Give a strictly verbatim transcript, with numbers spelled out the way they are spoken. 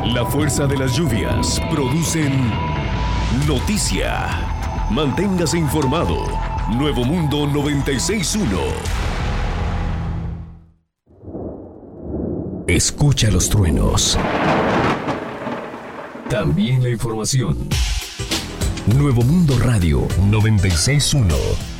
La fuerza de las lluvias producen noticia. Manténgase informado. Nuevo Mundo noventa y seis punto uno. Escucha los truenos. También la información. Nuevo Mundo Radio noventa y seis punto uno.